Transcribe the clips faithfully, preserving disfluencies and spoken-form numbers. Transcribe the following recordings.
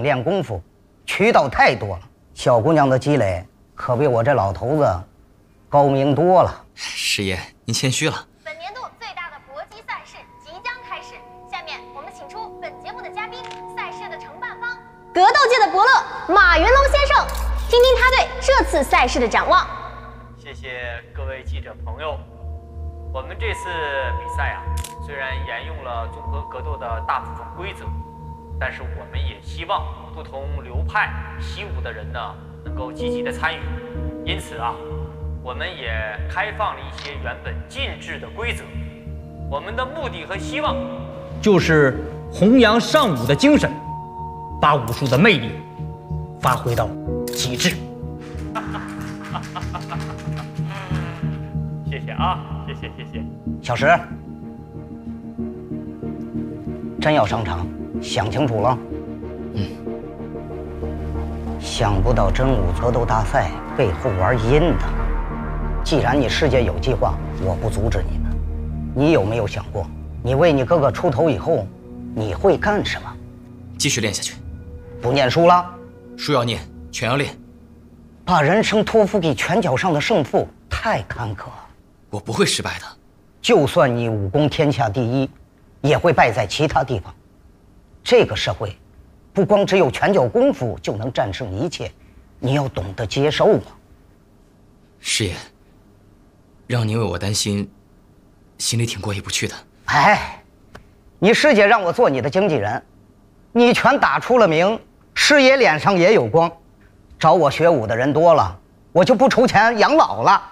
练功夫，渠道太多了。小姑娘的积累可比我这老头子高明多了。 师爷，您谦虚了。 本年度最大的搏击赛事即将开始，下面我们请出本节目的嘉宾，赛事的承办方格斗界的伯乐马云龙先生，听听他对这次赛事的展望。 谢谢各位记者朋友。我们这次比赛啊，虽然沿用了综合格斗的大部分规则，但是我们也希望不同流派习武的人呢能够积极的参与。因此啊，我们也开放了一些原本禁制的规则。我们的目的和希望就是弘扬尚武的精神，把武术的魅力发挥到极致。谢谢啊，谢谢谢谢。 小石，真要上场，想清楚了。 嗯。 想不到真武格斗大赛背后玩阴的。既然你师姐有计划，我不阻止你们。你有没有想过，你为你哥哥出头以后，你会干什么？ 继续练下去。 不念书了？ 书要念，拳要练。 把人生托付给拳脚上的胜负，太坎坷。 我不会失败的。 就算你武功天下第一，也会败在其他地方。这个社会，不光只有拳脚功夫就能战胜一切，你要懂得接受啊。 师爷，让您为我担心，心里挺过意不去的。 哎，你师姐让我做你的经纪人，你拳打出了名，师爷脸上也有光。找我学武的人多了，我就不筹钱养老了。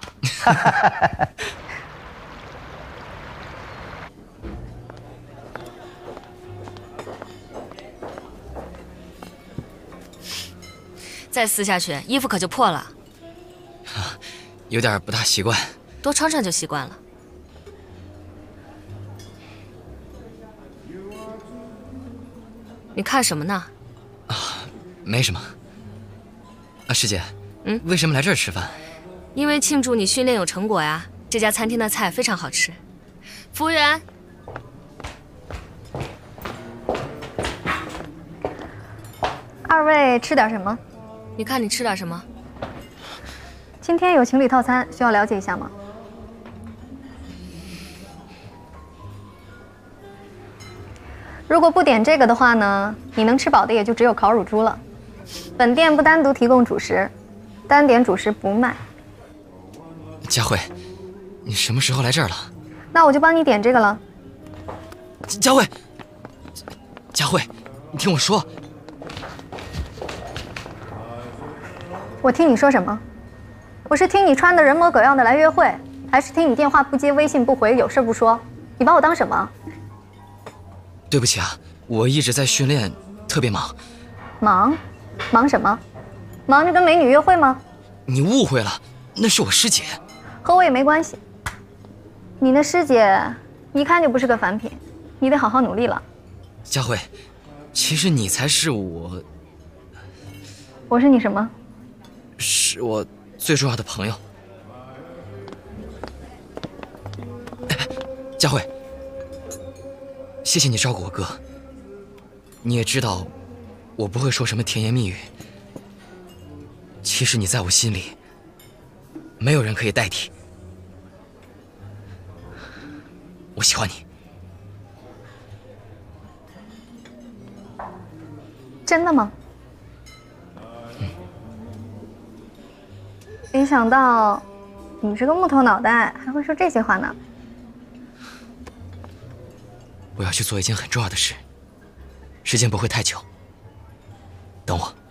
再撕下去，衣服可就破了。 啊，有点不大习惯。 多穿穿就习惯了。你看什么呢？ 啊，没什么。啊，师姐， 嗯， 为什么来这儿吃饭？ 因为庆祝你训练有成果呀。这家餐厅的菜非常好吃。服务员， 二位吃点什么？ 你看你吃点什么？ 今天有情侣套餐，需要了解一下吗？如果不点这个的话呢，你能吃饱的也就只有烤乳猪了。本店不单独提供主食，单点主食不卖。 佳慧，你什么时候来这儿了？ 那我就帮你点这个了。 佳慧，佳慧，你听我说。 我听你说什么？我是听你穿的人模狗样的来约会，还是听你电话不接、微信不回、有事不说？你把我当什么？ 对不起啊，我一直在训练，特别忙。 忙？忙什么？忙着跟美女约会吗？ 你误会了，那是我师姐。 和我也没关系。你那师姐一看就不是个凡品，你得好好努力了。 佳慧，其实你才是我…… 我是你什么？ 是我最重要的朋友。佳慧，谢谢你照顾我哥。你也知道，我不会说什么甜言蜜语。其实你在我心里，没有人可以代替。我喜欢你。 真的吗？嗯。没想到，你这个木头脑袋还会说这些话呢。 我要去做一件很重要的事，时间不会太久，等我。